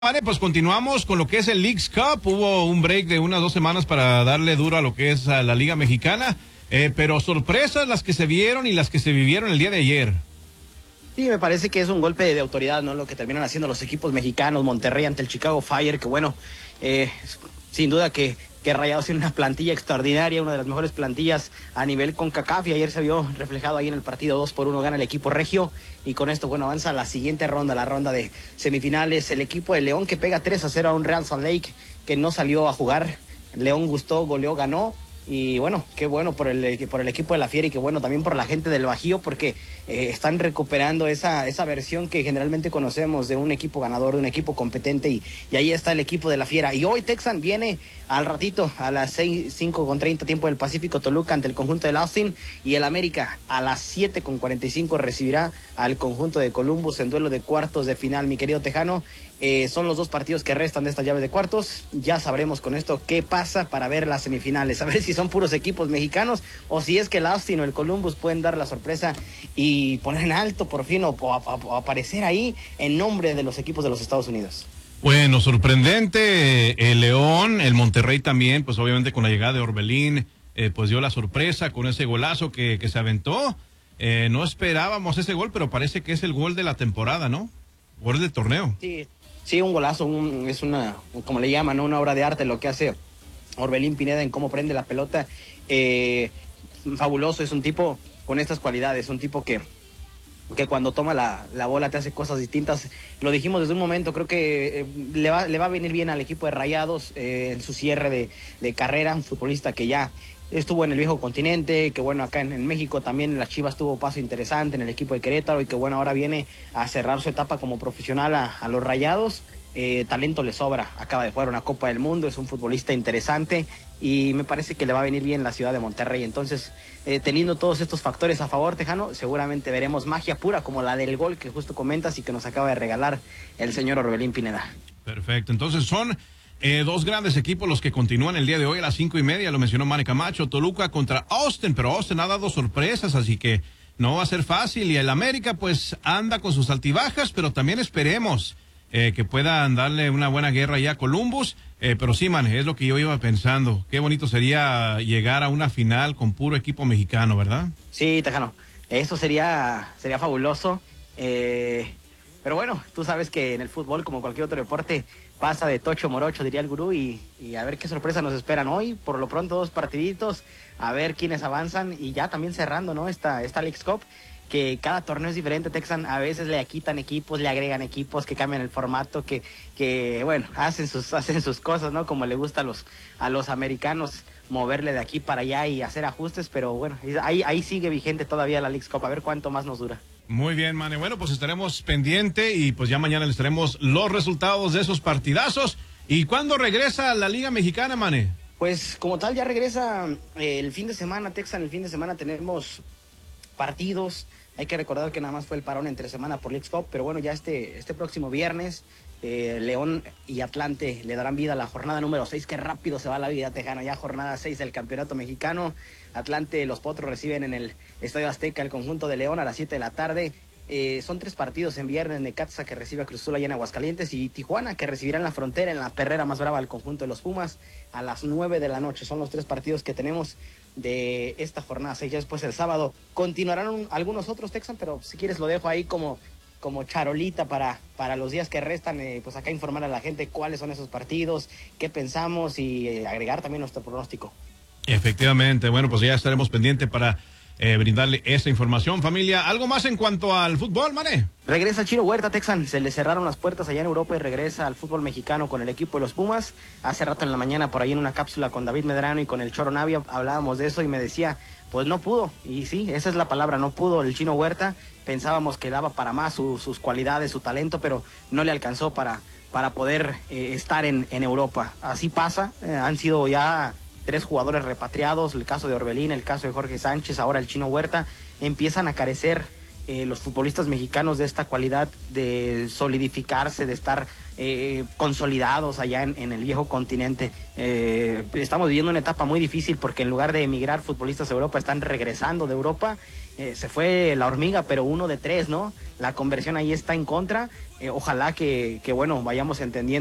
Vale, pues continuamos con lo que es el Leagues Cup. Hubo un break de unas 2 semanas para darle duro a lo que es a la Liga Mexicana, pero sorpresas las que se vieron y las que se vivieron el día de ayer. Sí, me parece que es un golpe de autoridad, ¿no? Lo que terminan haciendo los equipos mexicanos, Monterrey ante el Chicago Fire, que bueno, sin duda que Rayados tiene una plantilla extraordinaria, una de las mejores plantillas a nivel CONCACAF, y ayer se vio reflejado ahí en el partido. 2-1 gana el equipo regio, y con esto, bueno, avanza a la siguiente ronda, la ronda de semifinales. El equipo de León, que pega 3-0 a un Real Salt Lake que no salió a jugar. León gustó, goleó, ganó. Y bueno, qué bueno por el equipo de la Fiera, y qué bueno también por la gente del Bajío, porque están recuperando esa versión que generalmente conocemos de un equipo ganador, de un equipo competente, y ahí está el equipo de la Fiera. Y hoy Texan viene al ratito, a las 5:30 tiempo del Pacífico, Toluca ante el conjunto del Austin, y el América a las 7:45 recibirá al conjunto de Columbus en duelo de cuartos de final. Mi querido Tejano, son los dos partidos que restan de estas llaves de cuartos. Ya sabremos con esto qué pasa para ver las semifinales, a ver si son puros equipos mexicanos o si es que el Austin o el Columbus pueden dar la sorpresa y poner en alto por fin o aparecer ahí en nombre de los equipos de los Estados Unidos. Bueno, sorprendente el León, el Monterrey también, pues obviamente con la llegada de Orbelín, pues dio la sorpresa con ese golazo que se aventó. No esperábamos ese gol, pero parece que es el gol de la temporada, ¿no? Gol del torneo. Sí, un golazo, es una, como le llaman, ¿no? Una obra de arte lo que hace Orbelín Pineda en cómo prende la pelota. Fabuloso, es un tipo con estas cualidades, un tipo que cuando toma la bola te hace cosas distintas. Lo dijimos desde un momento, creo que le va a venir bien al equipo de Rayados en su cierre de carrera, un futbolista que ya estuvo en el viejo continente, que bueno, acá en México también en las Chivas tuvo paso interesante en el equipo de Querétaro, y que bueno, ahora viene a cerrar su etapa como profesional a los Rayados. Talento le sobra, acaba de jugar una Copa del Mundo, es un futbolista interesante, y me parece que le va a venir bien la ciudad de Monterrey. Entonces, teniendo todos estos factores a favor, Tejano, seguramente veremos magia pura como la del gol que justo comentas y que nos acaba de regalar el señor Orbelín Pineda. Perfecto, entonces son dos grandes equipos los que continúan el día de hoy a las 5:30, lo mencionó Manny Camacho. Toluca contra Austin, pero Austin ha dado sorpresas, así que no va a ser fácil, y el América pues anda con sus altibajas, pero también esperemos que puedan darle una buena guerra ya a Columbus. Pero sí, man, es lo que yo iba pensando. Qué bonito sería llegar a una final con puro equipo mexicano, ¿verdad? Sí, Tejano, eso sería fabuloso. Pero bueno, tú sabes que en el fútbol, como cualquier otro deporte, pasa de tocho morocho, diría el gurú, y a ver qué sorpresa nos esperan hoy. Por lo pronto, 2 partiditos, a ver quiénes avanzan, y ya también cerrando, ¿no? Esta Leagues Cup, que cada torneo es diferente, Texan. A veces le quitan equipos, le agregan equipos, que cambian el formato, que bueno, hacen sus cosas, ¿no? Como le gusta a los americanos moverle de aquí para allá y hacer ajustes, pero bueno, ahí sigue vigente todavía la Leagues Cup, a ver cuánto más nos dura. Muy bien, Mane. Bueno, pues estaremos pendiente, y pues ya mañana les traemos los resultados de esos partidazos. ¿Y cuándo regresa la Liga Mexicana, Mane? Pues como tal ya regresa el fin de semana, Texan. El fin de semana tenemos partidos. Hay que recordar que nada más fue el parón entre semana por Leagues Cup, pero bueno, ya este próximo viernes León y Atlante le darán vida a la jornada número 6. Qué rápido se va la vida, Tejano, ya jornada 6 del campeonato mexicano. Atlante, los Potros reciben en el Estadio Azteca el conjunto de León a las 7 de la tarde. Son 3 partidos en viernes: Necaxa, que recibe a Cruz Azul allá en Aguascalientes, y Tijuana, que recibirá en la frontera, en la perrera más brava, al conjunto de los Pumas a las 9 de la noche. Son los 3 partidos que tenemos de esta jornada 6. Ya después el sábado continuarán algunos otros, Texan, pero si quieres lo dejo ahí como charolita para los días que restan, pues acá informar a la gente cuáles son esos partidos, qué pensamos, y agregar también nuestro pronóstico. Efectivamente, bueno, pues ya estaremos pendientes para brindarle esta información, familia. ¿Algo más en cuanto al fútbol, Mané? Regresa el Chino Huerta, Texan. Se le cerraron las puertas allá en Europa y regresa al fútbol mexicano con el equipo de los Pumas. Hace rato en la mañana, por ahí en una cápsula con David Medrano y con el Choro Navia, hablábamos de eso, y me decía, pues no pudo. Y sí, esa es la palabra, no pudo el Chino Huerta. Pensábamos que daba para más sus cualidades, su talento, pero no le alcanzó para poder estar en Europa. Así pasa, han sido ya 3 jugadores repatriados, el caso de Orbelín, el caso de Jorge Sánchez, ahora el Chino Huerta. Empiezan a carecer los futbolistas mexicanos de esta cualidad de solidificarse, de estar consolidados allá en el viejo continente. Estamos viviendo una etapa muy difícil, porque en lugar de emigrar futbolistas a Europa, están regresando de Europa, se fue la hormiga, pero 1 de 3, ¿no? La conversión ahí está en contra. Ojalá que bueno, vayamos entendiendo